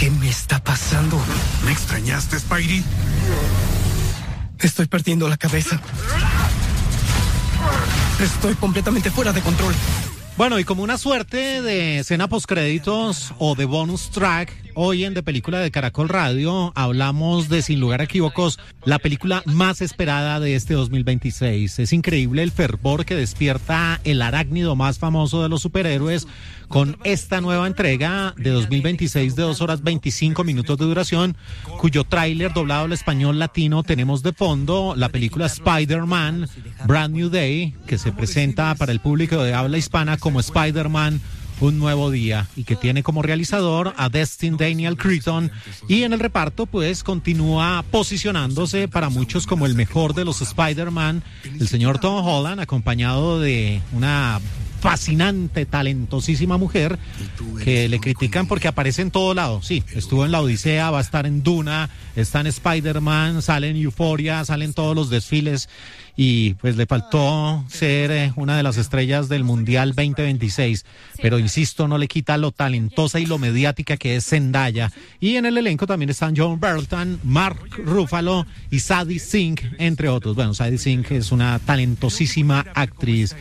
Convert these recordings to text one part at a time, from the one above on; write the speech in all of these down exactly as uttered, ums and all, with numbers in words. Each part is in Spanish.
¿Qué me está pasando? ¿Me extrañaste, Spidey? Estoy perdiendo la cabeza. Estoy completamente fuera de control. Bueno, y como una suerte de escena postcréditos o de bonus track, hoy en De Película de Caracol Radio hablamos de, sin lugar a equívocos, la película más esperada de este dos mil veintiséis. Es increíble el fervor que despierta el arácnido más famoso de los superhéroes con esta nueva entrega de dos mil veintiséis de dos horas veinticinco minutos de duración, cuyo tráiler doblado al español latino tenemos de fondo la película Spider-Man Brand New Day, que se presenta para el público de habla hispana como Spider-Man Un Nuevo Día, y que tiene como realizador a Destin Daniel Cretton, y en el reparto pues continúa posicionándose para muchos como el mejor de los Spider-Man, el señor Tom Holland, acompañado de una fascinante, talentosísima mujer que le critican porque aparece en todo lado. Sí, estuvo en La Odisea, va a estar en Duna, está en Spider-Man, sale en Euphoria, salen todos los desfiles, y pues le faltó ser eh, una de las estrellas del Mundial veinte veintiséis, pero insisto, no le quita lo talentosa y lo mediática que es Zendaya. Y en el elenco también están John Bertalton, Mark Ruffalo y Sadie Sink, entre otros. Bueno, Sadie Sink es una talentosísima actriz.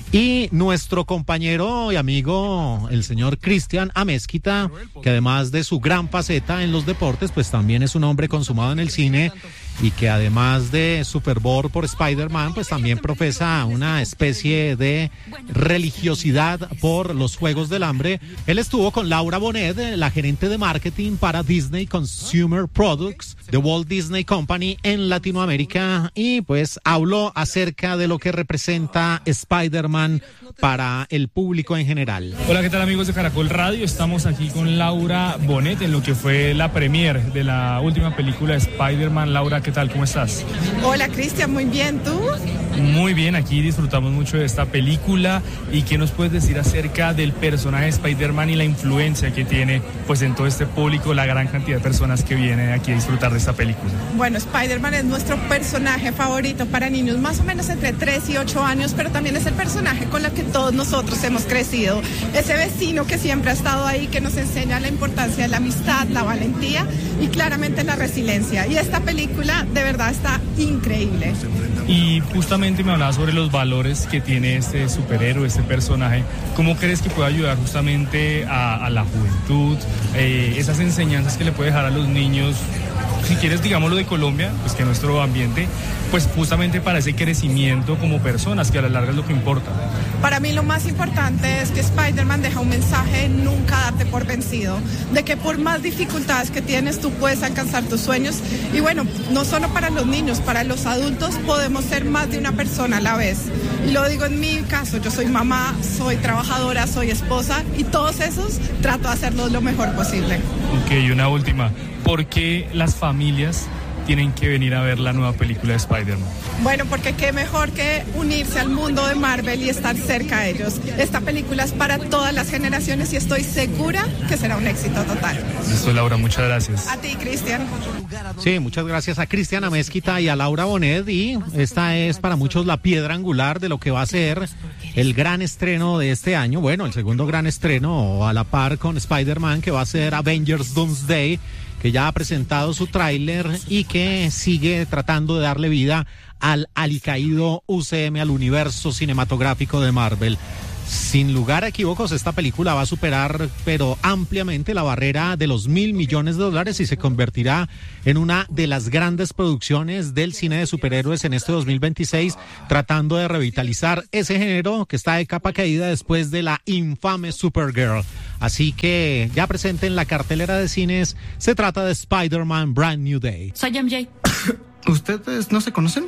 Y nuestro compañero y amigo, el señor Cristian Amezquita, que además de su gran faceta en los deportes, pues también es un hombre consumado en el cine, y que además de su fervor por Spider-Man, pues también profesa una especie de religiosidad por los Juegos del Hambre. Él estuvo con Laura Bonet, la gerente de marketing para Disney Consumer Products de Walt Disney Company en Latinoamérica, y pues habló acerca de lo que representa Spider-Man para el público en general. Hola, ¿qué tal, amigos de Caracol Radio? Estamos aquí con Laura Bonet en lo que fue la premiere de la última película de Spider-Man. Laura, ¿qué tal? ¿Cómo estás? Hola, Cristian, muy bien, ¿tú? Muy bien, aquí disfrutamos mucho de esta película. ¿Y qué nos puedes decir acerca del personaje de Spider-Man y la influencia que tiene pues en todo este público, la gran cantidad de personas que vienen aquí a disfrutar de esta película? Bueno, Spider-Man es nuestro personaje favorito para niños más o menos entre tres y ocho años, pero también es el personaje con el que todos nosotros hemos crecido. Ese vecino que siempre ha estado ahí, que nos enseña la importancia de la amistad, la valentía y claramente la resiliencia. Y esta película de verdad está increíble. Y justamente me hablaba sobre los valores que tiene este superhéroe, este personaje. ¿Cómo crees que puede ayudar justamente a, a la juventud? Eh, esas enseñanzas que le puede dejar a los niños, si quieres, digámoslo, de Colombia, pues que nuestro ambiente, pues justamente para ese crecimiento como personas, que a la larga es lo que importa. Para mí lo más importante es que Spider-Man deja un mensaje: nunca darte por vencido, de que por más dificultades que tienes tú puedes alcanzar tus sueños. Y bueno, no solo para los niños, para los adultos podemos ser más de una persona a la vez. Y lo digo en mi caso, yo soy mamá, soy trabajadora, soy esposa, y todos esos trato de hacerlos lo mejor posible. Ok, y una última, ¿por qué las familias tienen que venir a ver la nueva película de Spider-Man? Bueno, porque qué mejor que unirse al mundo de Marvel y estar cerca de ellos. Esta película es para todas las generaciones y estoy segura que será un éxito total. Listo, Laura, muchas gracias. A ti, Cristian. Sí, muchas gracias a Cristian Amezquita y a Laura Bonet, y esta es para muchos la piedra angular de lo que va a ser el gran estreno de este año. Bueno, el segundo gran estreno a la par con Spider-Man, que va a ser Avengers Doomsday, que ya ha presentado su tráiler y que sigue tratando de darle vida al alicaído U C M, al universo cinematográfico de Marvel. Sin lugar a equívocos, esta película va a superar, pero ampliamente, la barrera de los mil millones de dólares y se convertirá en una de las grandes producciones del cine de superhéroes en este dos mil veintiséis, tratando de revitalizar ese género que está de capa caída después de la infame Supergirl. Así que ya presente en la cartelera de cines, se trata de Spider-Man Brand New Day. Soy M J. ¿Ustedes no se conocen?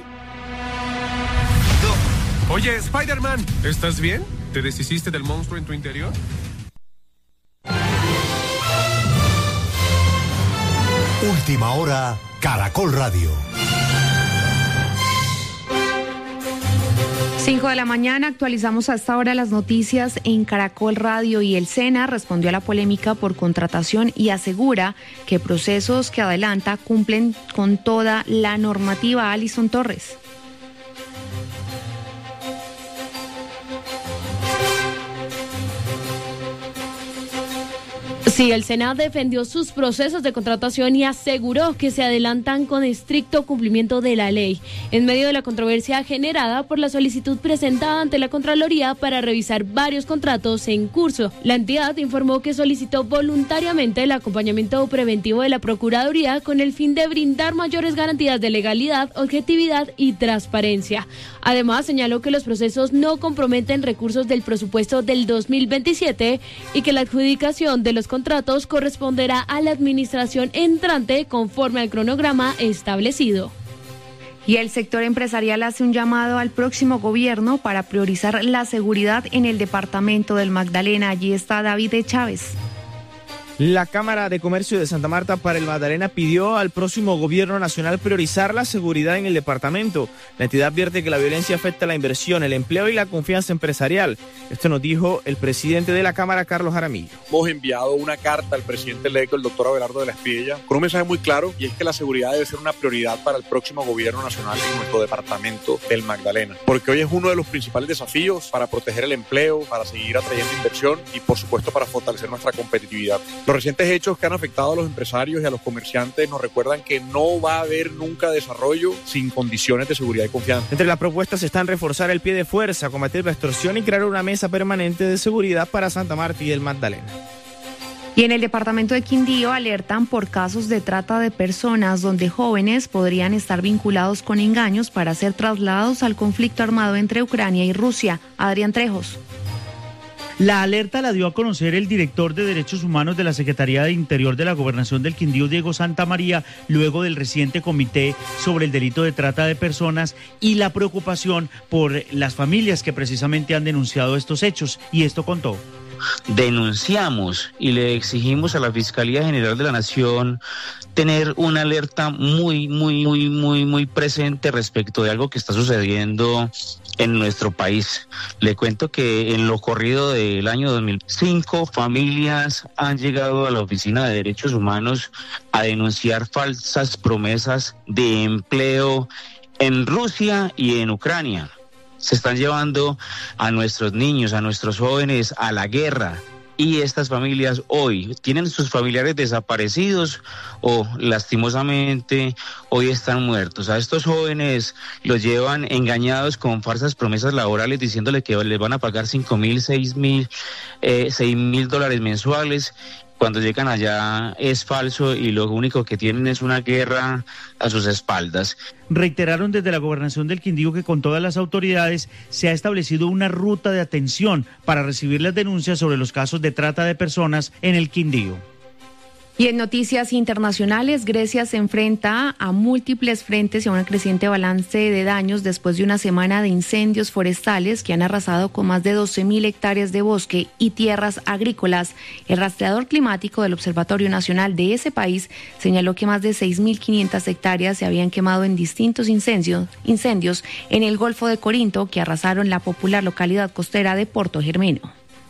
Oye, Spider-Man, ¿estás bien? ¿Te deshiciste del monstruo en tu interior? Última hora, Caracol Radio. cinco de la mañana, actualizamos a esta hora las noticias en Caracol Radio, y el SENA respondió a la polémica por contratación y asegura que procesos que adelanta cumplen con toda la normativa. Alison Torres. Pues sí, el SENA defendió sus procesos de contratación y aseguró que se adelantan con estricto cumplimiento de la ley, en medio de la controversia generada por la solicitud presentada ante la Contraloría para revisar varios contratos en curso. La entidad informó que solicitó voluntariamente el acompañamiento preventivo de la Procuraduría con el fin de brindar mayores garantías de legalidad, objetividad y transparencia. Además, señaló que los procesos no comprometen recursos del presupuesto del dos mil veintisiete y que la adjudicación de los contratos corresponderá a la administración entrante conforme al cronograma establecido. Y el sector empresarial hace un llamado al próximo gobierno para priorizar la seguridad en el departamento del Magdalena. Allí está David Chávez. La Cámara de Comercio de Santa Marta para el Magdalena pidió al próximo gobierno nacional priorizar la seguridad en el departamento. La entidad advierte que la violencia afecta la inversión, el empleo y la confianza empresarial. Esto nos dijo el presidente de la Cámara, Carlos Jaramillo. Hemos enviado una carta al presidente electo, el doctor Abelardo de la Espriella, con un mensaje muy claro, y es que la seguridad debe ser una prioridad para el próximo gobierno nacional en nuestro departamento del Magdalena, porque hoy es uno de los principales desafíos para proteger el empleo, para seguir atrayendo inversión y, por supuesto, para fortalecer nuestra competitividad. Los recientes hechos que han afectado a los empresarios y a los comerciantes nos recuerdan que no va a haber nunca desarrollo sin condiciones de seguridad y confianza. Entre las propuestas están reforzar el pie de fuerza, combatir la extorsión y crear una mesa permanente de seguridad para Santa Marta y el Magdalena. Y en el departamento de Quindío alertan por casos de trata de personas donde jóvenes podrían estar vinculados con engaños para ser trasladados al conflicto armado entre Ucrania y Rusia. Adrián Trejos. La alerta la dio a conocer el director de Derechos Humanos de la Secretaría de Interior de la Gobernación del Quindío, Diego Santamaría, luego del reciente comité sobre el delito de trata de personas y la preocupación por las familias que precisamente han denunciado estos hechos. Y esto contó. Denunciamos y le exigimos a la Fiscalía General de la Nación tener una alerta muy, muy, muy, muy, muy presente respecto de algo que está sucediendo en nuestro país. Le cuento que en lo corrido del año dos mil cinco, familias han llegado a la Oficina de Derechos Humanos a denunciar falsas promesas de empleo en Rusia y en Ucrania. Se están llevando a nuestros niños, a nuestros jóvenes a la guerra. Y estas familias hoy tienen sus familiares desaparecidos o lastimosamente hoy están muertos. A estos jóvenes los llevan engañados con falsas promesas laborales diciéndole que les van a pagar cinco mil, seis mil, eh, seis mil dólares mensuales. Cuando llegan allá es falso y lo único que tienen es una guerra a sus espaldas. Reiteraron desde la Gobernación del Quindío que con todas las autoridades se ha establecido una ruta de atención para recibir las denuncias sobre los casos de trata de personas en el Quindío. Y en noticias internacionales, Grecia se enfrenta a múltiples frentes y a un creciente balance de daños después de una semana de incendios forestales que han arrasado con más de doce mil hectáreas de bosque y tierras agrícolas. El rastreador climático del Observatorio Nacional de ese país señaló que más de seis mil quinientas hectáreas se habían quemado en distintos incendios, incendios en el Golfo de Corinto que arrasaron la popular localidad costera de Porto Germeno.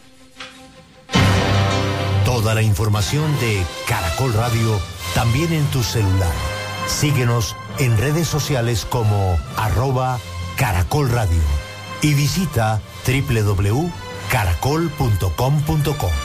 Toda la información de Caracol Radio también en tu celular. Síguenos en redes sociales como arroba Caracol Radio y visita doble u doble u doble u punto caracol punto com punto co.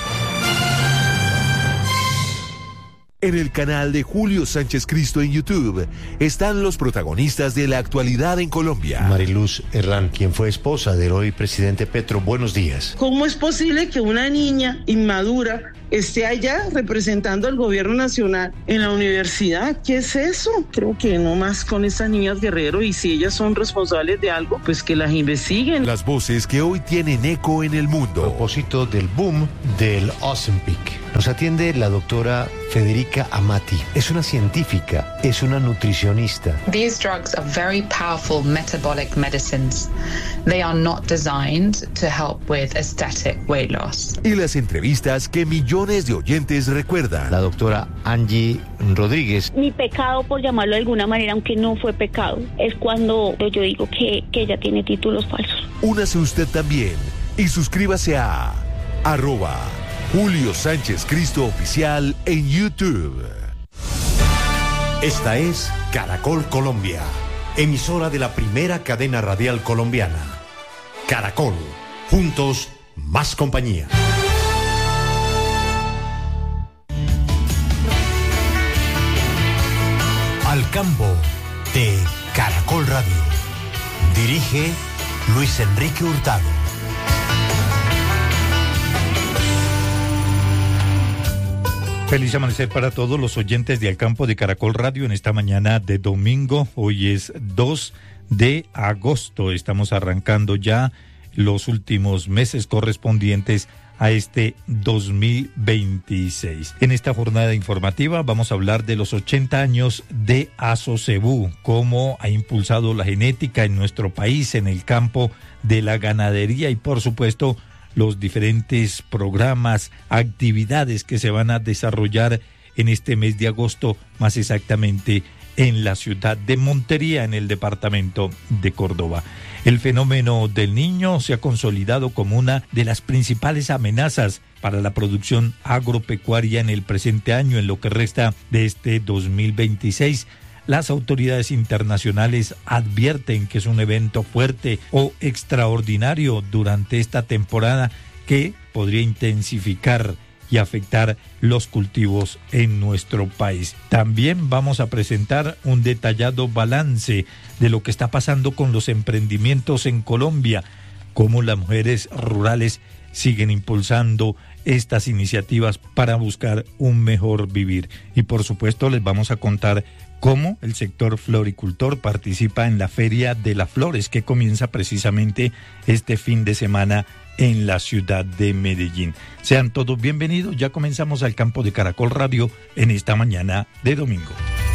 En el canal de Julio Sánchez Cristo en YouTube están los protagonistas de la actualidad en Colombia. Mariluz Herrán, quien fue esposa del hoy presidente Petro, buenos días. ¿Cómo es posible que una niña inmadura esté allá representando al gobierno nacional en la universidad? ¿Qué es eso? Creo que no más con estas niñas Guerrero, y si ellas son responsables de algo, pues que las investiguen. Las voces que hoy tienen eco en el mundo. A propósito del boom del Ozempic, nos atiende la doctora Federica Amati. Es una científica, es una nutricionista. These drugs are very powerful metabolic medicines. They are not designed to help with aesthetic weight loss. Y las entrevistas que millones de oyentes recuerdan. La doctora Angie Rodríguez. Mi pecado, por llamarlo de alguna manera, aunque no fue pecado, es cuando yo digo que, que ella tiene títulos falsos. Únase usted también y suscríbase a arroba Julio Sánchez Cristo Oficial en YouTube. Esta es Caracol Colombia, emisora de la primera cadena radial colombiana. Caracol, juntos, más compañía. campo de Caracol Radio. Dirige Luis Enrique Hurtado. Feliz amanecer para todos los oyentes de Al Campo de Caracol Radio en esta mañana de domingo. Hoy es dos de agosto. Estamos arrancando ya los últimos meses correspondientes a este dos mil veintiséis. En esta jornada informativa vamos a hablar de los ochenta años de Asocebú, cómo ha impulsado la genética en nuestro país en el campo de la ganadería y por supuesto los diferentes programas, actividades que se van a desarrollar en este mes de agosto, más exactamente en la ciudad de Montería, en el departamento de Córdoba. El fenómeno del niño se ha consolidado como una de las principales amenazas para la producción agropecuaria en el presente año, en lo que resta de este dos mil veintiséis. Las autoridades internacionales advierten que es un evento fuerte o extraordinario durante esta temporada que podría intensificar y afectar los cultivos en nuestro país. También vamos a presentar un detallado balance de lo que está pasando con los emprendimientos en Colombia, cómo las mujeres rurales siguen impulsando estas iniciativas para buscar un mejor vivir. Y por supuesto les vamos a contar cómo el sector floricultor participa en la Feria de las Flores, que comienza precisamente este fin de semana en la ciudad de Medellín. Sean todos bienvenidos, ya comenzamos Al Campo de Caracol Radio en esta mañana de domingo.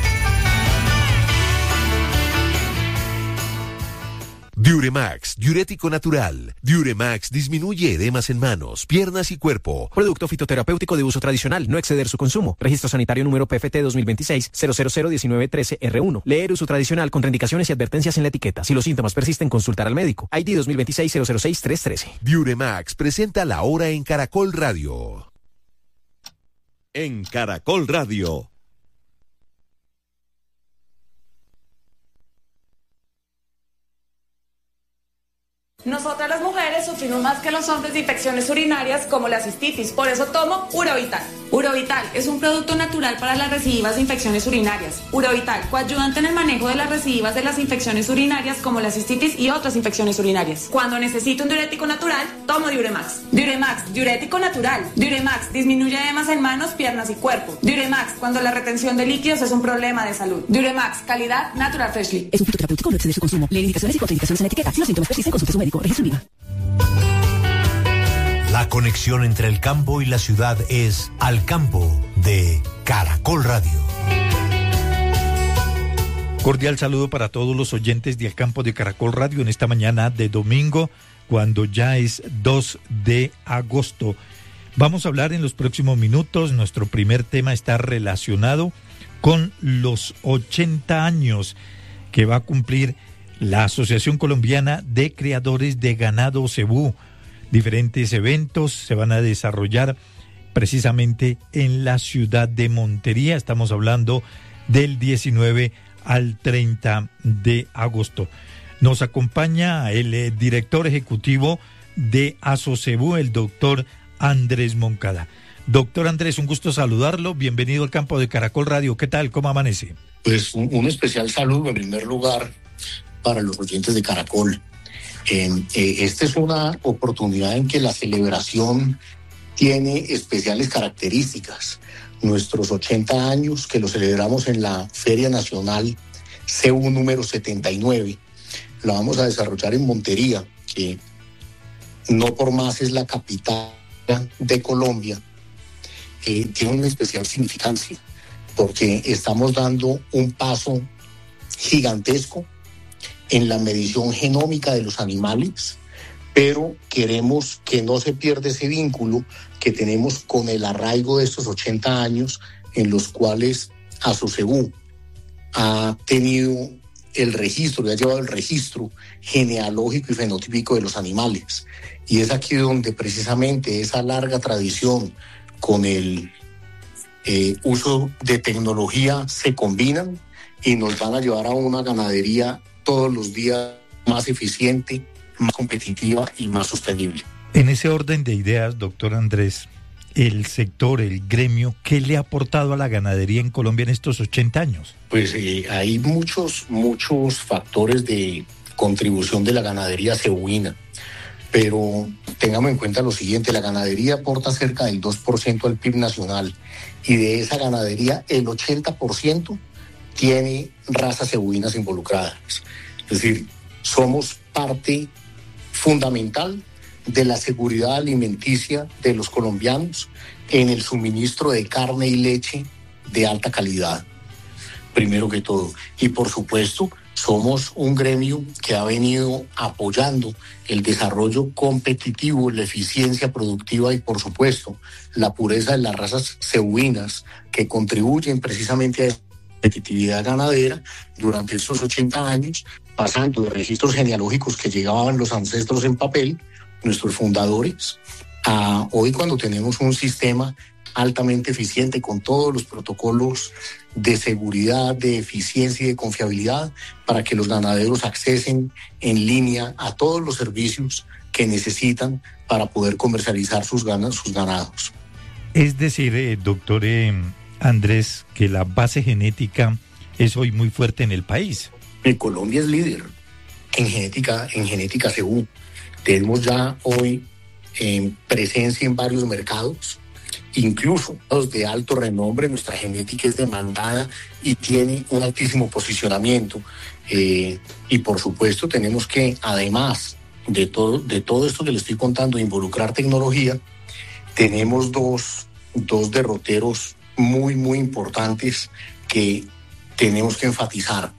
Diuremax, diurético natural. Diuremax disminuye edemas en manos, piernas y cuerpo. Producto fitoterapéutico de uso tradicional, no exceder su consumo. Registro sanitario número P F T dos mil veintiséis cero cero cero diecinueve trece R uno. Leer uso tradicional, contraindicaciones y advertencias en la etiqueta. Si los síntomas persisten, consultar al médico. I D dos mil veintiséis cero cero seis tres trece. Diuremax presenta la hora en Caracol Radio. En Caracol Radio. Nosotras las mujeres sufrimos más que los hombres de infecciones urinarias como la cistitis, por eso tomo Urovital. Urovital es un producto natural para las recidivas de infecciones urinarias. Urovital, coayudante en el manejo de las recidivas de las infecciones urinarias como la cistitis y otras infecciones urinarias. Cuando necesito un diurético natural, tomo Diuremax. Diuremax, diurético natural. Diuremax disminuye edemas en manos, piernas y cuerpo. Diuremax, cuando la retención de líquidos es un problema de salud. Diuremax, calidad Natural Freshly. Es un fitoterapéutico, no excede su consumo. Lee indicaciones y contraindicaciones en la etiqueta. Si los síntomas persisten, consulte a su médico. Registro Viva. La conexión entre el campo y la ciudad es Al Campo de Caracol Radio. Cordial saludo para todos los oyentes de Al Campo de Caracol Radio en esta mañana de domingo, cuando ya es dos de agosto. Vamos a hablar en los próximos minutos. Nuestro primer tema está relacionado con los ochenta años que va a cumplir la Asociación Colombiana de Criadores de Ganado Cebú. Diferentes eventos se van a desarrollar precisamente en la ciudad de Montería. Estamos hablando del diecinueve al treinta de agosto. Nos acompaña el eh, director ejecutivo de Asocebú, el doctor Andrés Moncada. Doctor Andrés, un gusto saludarlo. Bienvenido al Campo de Caracol Radio. ¿Qué tal? ¿Cómo amanece? Pues un, un especial saludo en primer lugar para los oyentes de Caracol. Eh, eh, esta es una oportunidad en que la celebración tiene especiales características. Nuestros ochenta años, que lo celebramos en la Feria Nacional Cebú número setenta y nueve, la vamos a desarrollar en Montería, que no por más es la capital de Colombia. Eh, tiene una especial significancia, porque estamos dando un paso gigantesco en la medición genómica de los animales, pero queremos que no se pierda ese vínculo que tenemos con el arraigo de estos ochenta años en los cuales Asocebú ha tenido el registro, ha llevado el registro genealógico y fenotípico de los animales. Y es aquí donde precisamente esa larga tradición con el eh, uso de tecnología se combinan y nos van a llevar a una ganadería todos los días más eficiente, más competitiva y más sostenible. En ese orden de ideas, doctor Andrés, el sector, el gremio, ¿qué le ha aportado a la ganadería en Colombia en estos ochenta años? Pues eh, hay muchos, muchos factores de contribución de la ganadería cebuina, pero tengamos en cuenta lo siguiente, la ganadería aporta cerca del dos por ciento al P I B nacional y de esa ganadería el ochenta por ciento tiene razas cebuinas involucradas. Es decir, somos parte fundamental de la seguridad alimenticia de los colombianos en el suministro de carne y leche de alta calidad, primero que todo. Y por supuesto, somos un gremio que ha venido apoyando el desarrollo competitivo, la eficiencia productiva y por supuesto la pureza de las razas cebuinas que contribuyen precisamente a la competitividad ganadera durante estos ochenta años, pasando de registros genealógicos que llegaban los ancestros en papel, nuestros fundadores, a hoy cuando tenemos un sistema altamente eficiente con todos los protocolos de seguridad, de eficiencia y de confiabilidad para que los ganaderos accesen en línea a todos los servicios que necesitan para poder comercializar sus, ganas, sus ganados. Es decir, eh, doctor eh, Andrés, que la base genética es hoy muy fuerte en el país. Eh, Colombia es líder en genética, en genética cebú. Tenemos ya hoy eh, presencia en varios mercados, incluso los de alto renombre. Nuestra genética es demandada y tiene un altísimo posicionamiento. Eh, y por supuesto tenemos que, además de todo, de todo esto que le estoy contando, involucrar tecnología, tenemos dos, dos derroteros muy, muy importantes que tenemos que enfatizar.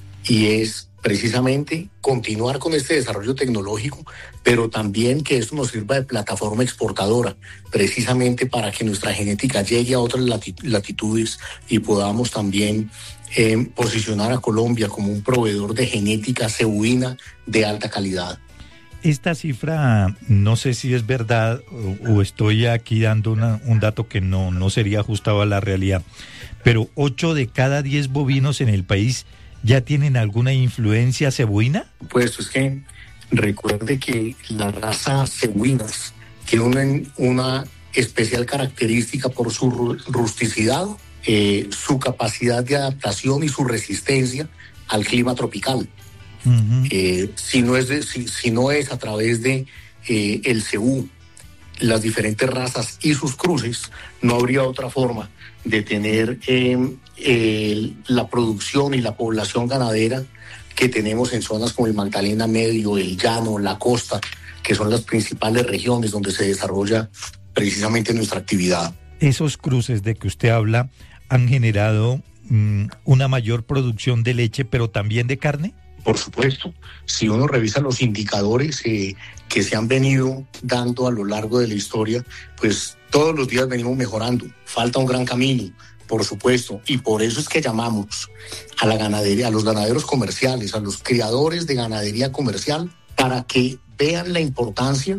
Y es precisamente continuar con este desarrollo tecnológico, pero también que esto nos sirva de plataforma exportadora, precisamente para que nuestra genética llegue a otras latitudes y podamos también eh, posicionar a Colombia como un proveedor de genética cebuina de alta calidad. Esta cifra, no sé si es verdad o, o estoy aquí dando una, un dato que no, no sería ajustado a la realidad, pero ocho de cada diez bovinos en el país ¿ya tienen alguna influencia cebuina? Pues es que recuerde que las razas cebuinas tienen una especial característica por su rusticidad, eh, su capacidad de adaptación y su resistencia al clima tropical. Uh-huh. Eh, si no es de, si, si no es a través de eh, el cebú, las diferentes razas y sus cruces, no habría otra forma de tener eh, eh, la producción y la población ganadera que tenemos en zonas como el Magdalena Medio, el Llano, la costa, que son las principales regiones donde se desarrolla precisamente nuestra actividad. Esos cruces de que usted habla han generado mmm, una mayor producción de leche, pero también de carne. Por supuesto, si uno revisa los indicadores eh, que se han venido dando a lo largo de la historia, pues todos los días venimos mejorando. Falta un gran camino, por supuesto, y por eso es que llamamos a la ganadería, a los ganaderos comerciales, a los criadores de ganadería comercial, para que vean la importancia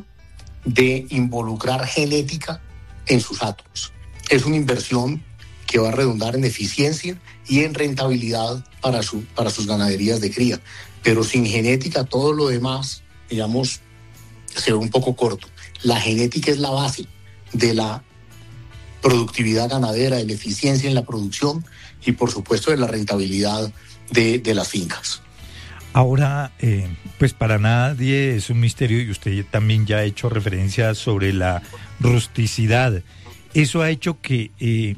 de involucrar genética en sus actos. Es una inversión que va a redundar en eficiencia y en rentabilidad para, su, para sus ganaderías de cría. Pero sin genética todo lo demás, digamos, se ve un poco corto. La genética es la base de la productividad ganadera, de la eficiencia en la producción y por supuesto de la rentabilidad de, de las fincas. Ahora, eh, pues para nadie es un misterio y usted también ya ha hecho referencia sobre la rusticidad. Eso ha hecho que eh,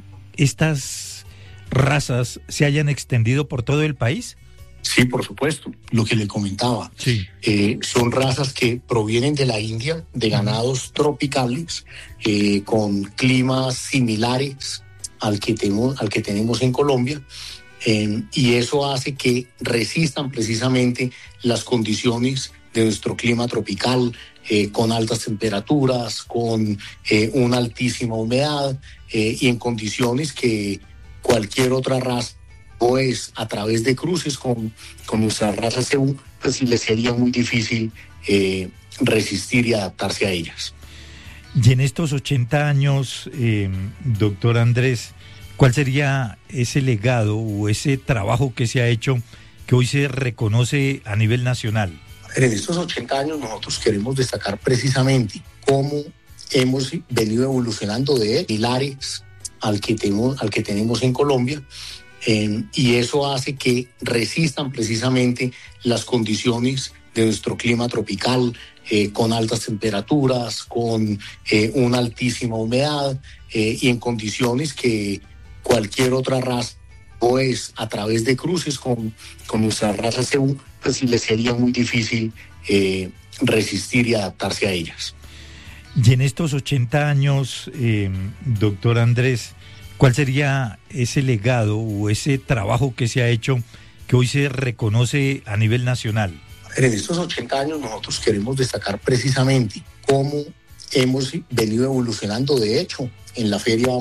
estas razas se hayan extendido por todo el país. Sí, por supuesto, lo que le comentaba. Sí. Eh, son razas que provienen de la India, de ganados tropicales, eh, con climas similares al que, tenemos, al que tenemos en Colombia, eh, y eso hace que resistan precisamente las condiciones de nuestro clima tropical, eh, con altas temperaturas, con eh, una altísima humedad, eh, y en condiciones que cualquier otra raza o es a través de cruces con, con nuestra raza cebú, pues le sería muy difícil eh, resistir y adaptarse a ellas. Y en estos ochenta años, eh, doctor Andrés, ¿cuál sería ese legado o ese trabajo que se ha hecho que hoy se reconoce a nivel nacional? En estos ochenta años nosotros queremos destacar precisamente cómo hemos venido evolucionando de pilares al que tenemos, al que tenemos en Colombia, eh, y eso hace que resistan precisamente las condiciones de nuestro clima tropical, eh, con altas temperaturas, con eh, una altísima humedad, eh, y en condiciones que cualquier otra raza, pues a través de cruces con, con nuestra raza C U, pues le sería muy difícil eh, resistir y adaptarse a ellas. Y en estos ochenta años, eh, doctor Andrés, ¿cuál sería ese legado o ese trabajo que se ha hecho que hoy se reconoce a nivel nacional? En estos ochenta años nosotros queremos destacar precisamente cómo hemos venido evolucionando. De hecho, en la Feria